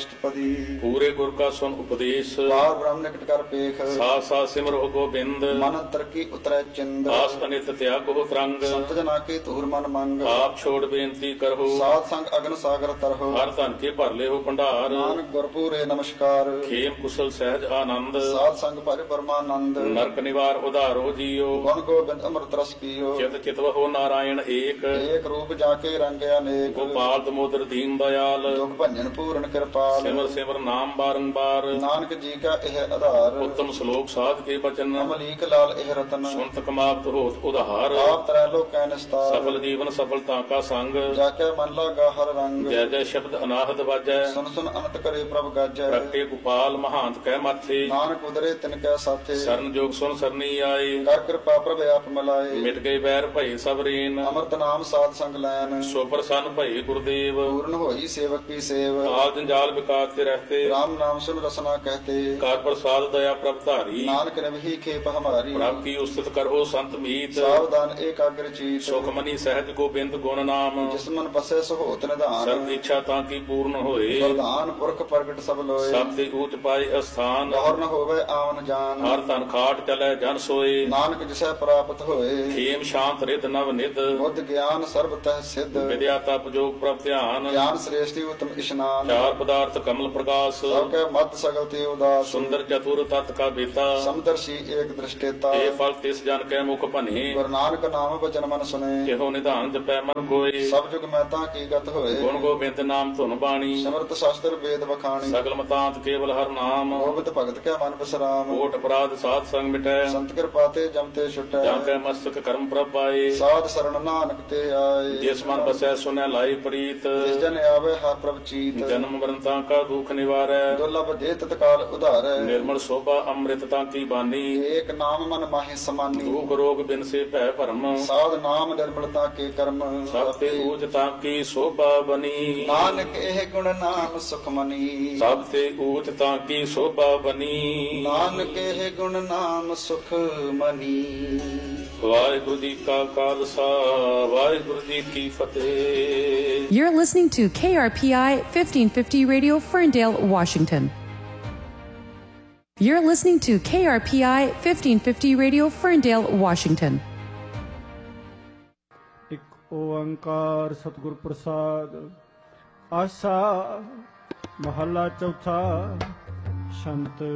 अष्टपदी पूरे गुर का सुन उपदेश बार ब्रह्म निकट कर पेख साथ साथ सिमरो गोबिंद मन अंतर की उतरै चिंद आस अनित त्याग हो तरंग संत जना की तूर मन मंग आप छोड़ बेनती करहो साध संग अग्न सागर तरहो हर धन के भर ले हो भंडार नानक गुरपुरे नमस्कार खेम कुशल सहज आनंद साध संग पर परमानंद नरक निवार उदारो जियो गुण गोबिंद अमृत रस पियो चित चितवहो नारायण एक एक रूप जाके रंग अनेक गोपाल दमोदर दीन दयाल दुख भंजन पूर्ण कृपाल सिमर सिमर नाम बारंबार नानक जी का यह आधार उत्तम श्लोक साध के बचन अमलीक लाल एह रतन सुनत कमाप्त होत उधार आप त्रैलोक कै निस्तार सफल जीवन सफलता का संग जाके मन लागा हर रंग जय जय शब्द अनाहत बाजै सुन सुन अनंत करे प्रभ गाजै प्रगटे गोपाल महांत कै माथे नानक उदरे तिनकै साथे शरण जोग सुन सरनी आए कर कृपा प्रभ आप मिलाए मिट गए बैर भई सब रेन अमृत नाम साध संग लैन सो प्रसन्न भई गुरुदेव पूर्ण होई सेवक की सेव काल जंजाल विकार ते रहते राम नाम सुन रसना कहते कार प्रसाद दया प्रभ धारी नानक रवि खेप हमारी प्रभ की उस्तित करहो संत मीत सावधान एकाग्र चीत सुख मनी सहज गोबिंद गुण नाम जिस मन बसे सो होत निधान सर्व इच्छा ताकि पूर्ण होए वरदान पुरख प्रगट सब लोए सब ते ऊंच पाए अस्थान और न होवे आवन जान हर तन खाट चले जन सोए नानक जिसे प्राप्त होए खेम शांत रिद नव निद बुद्ध ज्ञान सर्व तह सिद्ध विद्या तप जोग प्रभ ध्यान ज्ञान श्रेष्ठी उत्तम स्नान चार पदार्थ कमल प्रकाश सबके मत सगल ते उदास सुंदर चतुर तत् का बेता समदर्शी एक दृष्टेता ए फल तिस जन कै मुख भने गुरु नानक नाम वचन मन सुने एहो निधान जपै मन कोय सब जुग महता की गत होए गुण गोबिंद नाम धुन बाणी समर्थ शास्त्र वेद बखानी सगल मतांत केवल हर नाम गोबिंद भगत के मन विश्राम कोट अपराध साध संग मिटै संत कृपा ते जमते छुटै ਜਾਂ ਕੈ ਮਸਤਕ ਕਰਮ ਪ੍ਰਭ ਆਏ साध शरण नानक ते आए ਜਿਸ ਮਨ ਬਸੈ ਸੁਨੈ ਲਾਈ ਪ੍ਰੀਤ जिस जन आवे हा प्रभ चीत ਜਨਮ ਮਰਨ ਤਾਂ ਕਾ ਦੁਖ ਨਿਵਾਰੈ दुर्लभ दे तत्काल उधारै ਨਿਰਮਲ ਸੋਭਾ ਅੰਮ੍ਰਿਤ ਤਾਂ ਕੀ ਬਾਨੀ एक नाम मन माहि समानी ਦੁਖ ਰੋਗ ਬਿਨ ਸੇ ਭੈ ਭਰਮ साध नाम निर्मलता के कर्म ਸਭ ਤੇ ਊਜ ਤਾਂ ਕੀ ਸੋਭਾ ਬਨੀ नानक एह गुण नाम सुख मनी ਸਭ ਤੇ ਊਜ ਤਾਂ ਕੀ ਸੋਭਾ ਬਨੀ नानक एह गुण नाम सुख मनी ਵਾਹਿਗੁਰੂ ਜੀ ਕਾ ਖਾਲਸਾ ਵਾਹਿਗੁਰੂ ਜੀ ਕੀ ਫਤਿਹ You're listening to KRPI 1550 Radio, Ferndale, Washington. You're listening to KRPI 1550 Radio, Ferndale, Washington. ਇੱਕ ਓੰਕਾਰ ਸਤਿਗੁਰ ਪ੍ਰਸਾਦ ਆਸਾ ਮਹੱਲਾ ਚੌਥਾ ਸ਼ੰਤ